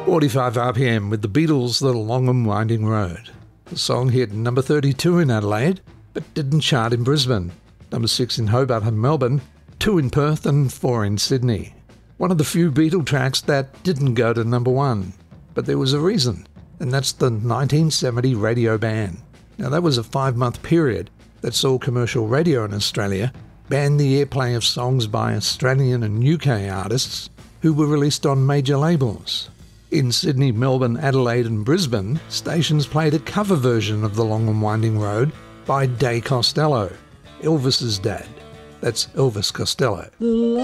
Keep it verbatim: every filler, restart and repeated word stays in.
forty-five R P M with the Beatles' The Long and Winding Road. The song hit number thirty-two in Adelaide, but didn't chart in Brisbane. Number six in Hobart and Melbourne, two in Perth and four in Sydney. One of the few Beatle tracks that didn't go to number one. But there was a reason, and that's the nineteen seventy radio ban. Now that was a five-month period that saw commercial radio in Australia ban the airplay of songs by Australian and U K artists who were released on major labels. In Sydney, Melbourne, Adelaide and Brisbane, stations played a cover version of The Long and Winding Road by Day Costello, Elvis's dad. That's Elvis Costello.